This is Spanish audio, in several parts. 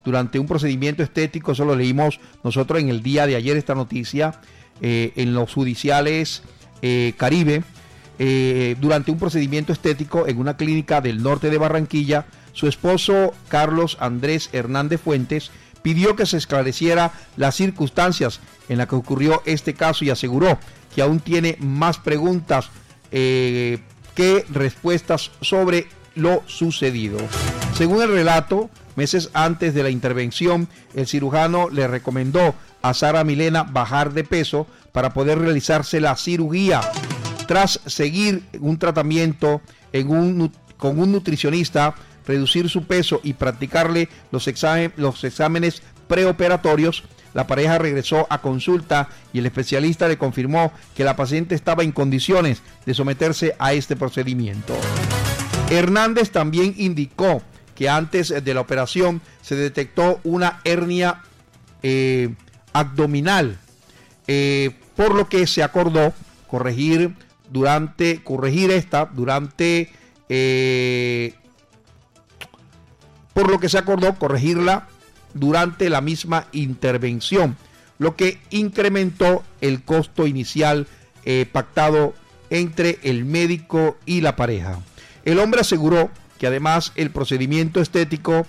durante un procedimiento estético. Eso lo leímos nosotros en el día de ayer, esta noticia, en los judiciales Caribe. Durante un procedimiento estético en una clínica del norte de Barranquilla, su esposo Carlos Andrés Hernández Fuentes pidió que se esclareciera las circunstancias en las que ocurrió este caso y aseguró que aún tiene más preguntas que respuestas sobre lo sucedido. Según el relato, meses antes de la intervención, el cirujano le recomendó a Sara Milena bajar de peso para poder realizarse la cirugía. Tras seguir un tratamiento con un nutricionista, reducir su peso y practicarle los exámenes preoperatorios, la pareja regresó a consulta y el especialista le confirmó que la paciente estaba en condiciones de someterse a este procedimiento. Hernández también indicó que antes de la operación se detectó una hernia abdominal, por lo que se acordó corregirla durante la misma intervención, lo que incrementó el costo inicial pactado entre el médico y la pareja. El hombre aseguró que además del procedimiento estético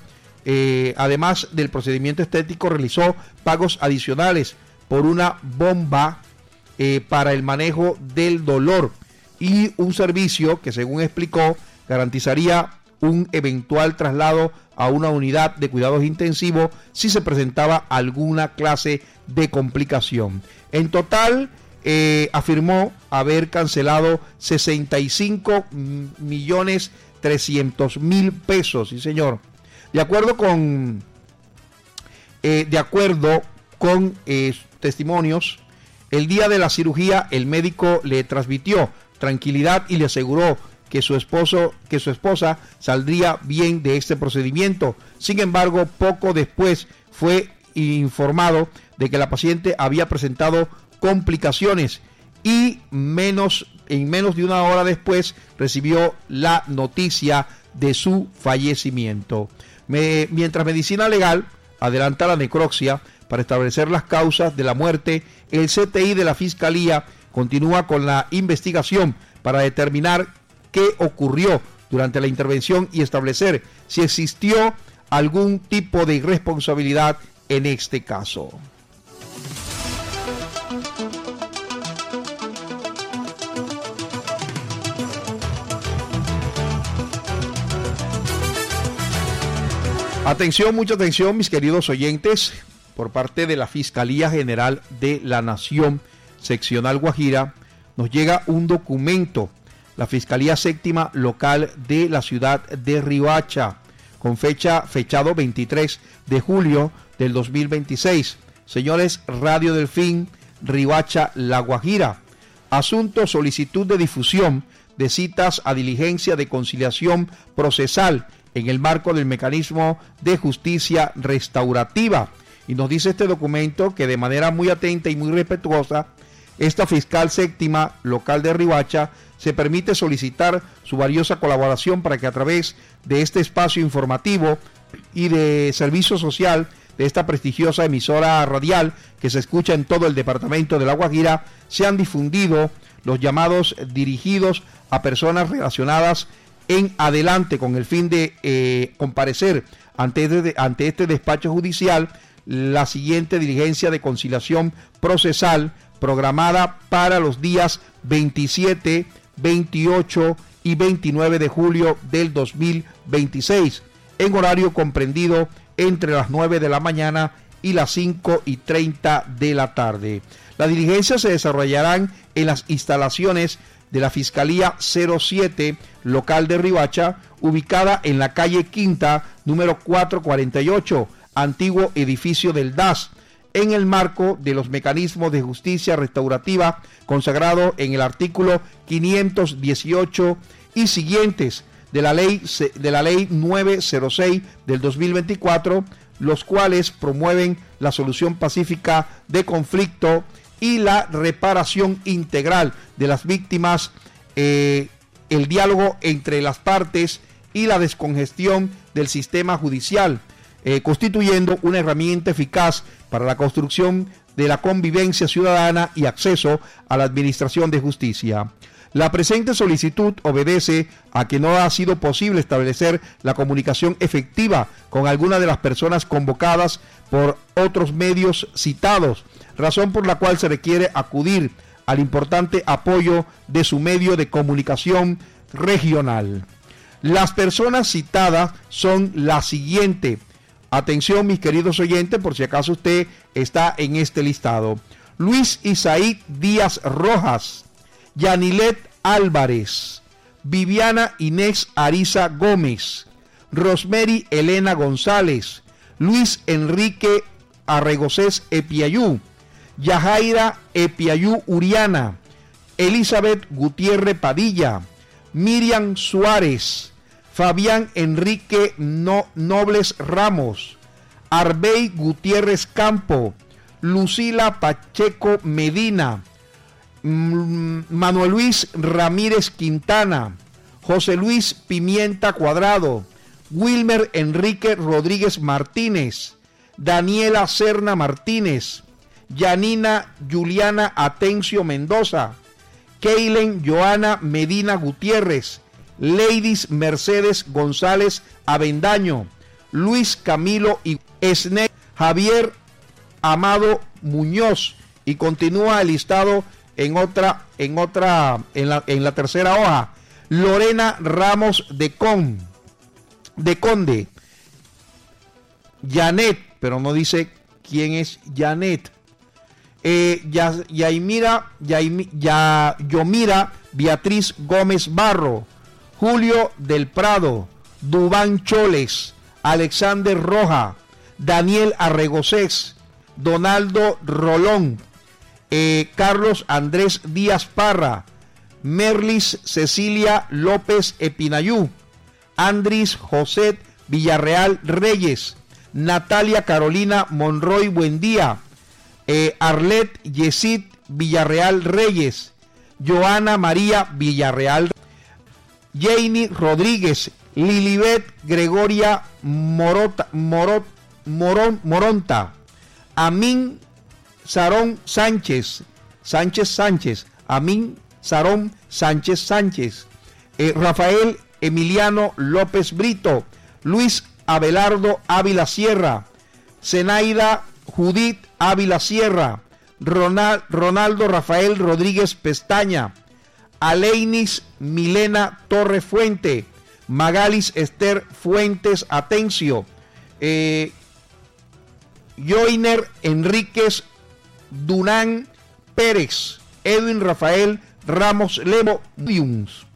realizó pagos adicionales por una bomba para el manejo del dolor y un servicio que, según explicó, garantizaría un eventual traslado a una unidad de cuidados intensivos si se presentaba alguna clase de complicación. En total, afirmó haber cancelado 65.300.000 pesos, sí señor. De acuerdo con testimonios, el día de la cirugía el médico le transmitió tranquilidad y le aseguró que su esposa saldría bien de este procedimiento. Sin embargo, poco después fue informado de que la paciente había presentado complicaciones y en menos de una hora después recibió la noticia de su fallecimiento. Mientras Medicina Legal adelanta la necropsia para establecer las causas de la muerte, el CTI de la Fiscalía continúa con la investigación para determinar qué ocurrió durante la intervención y establecer si existió algún tipo de irresponsabilidad en este caso. Atención, mucha atención, mis queridos oyentes. Por parte de la Fiscalía General de la Nación, Seccional Guajira, nos llega un documento. La Fiscalía Séptima Local de la ciudad de Riohacha, con fechado 23 de julio del 2026. Señores, Radio Delfín, Riohacha, La Guajira. Asunto: solicitud de difusión de citas a diligencia de conciliación procesal en el marco del mecanismo de justicia restaurativa. Y nos dice este documento que de manera muy atenta y muy respetuosa, esta fiscal séptima local de Riohacha se permite solicitar su valiosa colaboración para que a través de este espacio informativo y de servicio social de esta prestigiosa emisora radial que se escucha en todo el departamento de La Guajira, sean difundidos los llamados dirigidos a personas relacionadas en adelante con el fin de comparecer ante este despacho judicial la siguiente diligencia de conciliación procesal programada para los días 27, 28 y 29 de julio del 2026, en horario comprendido entre las 9 de la mañana y las 5:30 de la tarde. Las diligencias se desarrollarán en las instalaciones de la Fiscalía 07 local de Riohacha, ubicada en la calle Quinta, número 448, antiguo edificio del DAS, en el marco de los mecanismos de justicia restaurativa consagrado en el artículo 518 y siguientes de la ley 906 del 2024, los cuales promueven la solución pacífica de conflicto y la reparación integral de las víctimas, el diálogo entre las partes y la descongestión del sistema judicial. constituyendo una herramienta eficaz para la construcción de la convivencia ciudadana y acceso a la administración de justicia. La presente solicitud obedece a que no ha sido posible establecer la comunicación efectiva con alguna de las personas convocadas por otros medios citados, razón por la cual se requiere acudir al importante apoyo de su medio de comunicación regional. Las personas citadas son las siguientes. Atención, mis queridos oyentes, por si acaso usted está en este listado. Luis Isaí Díaz Rojas, Yanilet Álvarez, Viviana Inés Ariza Gómez, Rosemary Elena González, Luis Enrique Arregocés Epiayú, Yajaira Epiayú Uriana, Elizabeth Gutiérrez Padilla, Miriam Suárez, Fabián Enrique Nobles Ramos, Arbey Gutiérrez Campo, Lucila Pacheco Medina, Manuel Luis Ramírez Quintana, José Luis Pimienta Cuadrado, Wilmer Enrique Rodríguez Martínez, Daniela Serna Martínez, Yanina Juliana Atencio Mendoza, Keilen Joana Medina Gutiérrez, Ladies Mercedes González Avendaño, Luis Camilo y Esne Javier Amado Muñoz, y continúa el listado en la tercera hoja. Lorena Ramos de Conde, Janet, pero no dice quién es Janet. Yomira Beatriz Gómez Barro, Julio del Prado, Dubán Choles, Alexander Roja, Daniel Arregocés, Donaldo Rolón, Carlos Andrés Díaz Parra, Merlis Cecilia López Epinayú, Andris José Villarreal Reyes, Natalia Carolina Monroy Buendía, Arlet Yesid Villarreal Reyes, Joana María Villarreal, Janie Rodríguez, Lilibet Gregoria Moronta, Amin Sarón Sánchez, Amin Sarón Sánchez, Rafael Emiliano López Brito, Luis Abelardo Ávila Sierra, Zenaida Judith Ávila Sierra, Ronaldo Rafael Rodríguez Pestaña, Aleinis Milena Torre Fuente, Magalis Esther Fuentes Atencio, Joiner Enríquez Dunán Pérez, Edwin Rafael Ramos Lemo,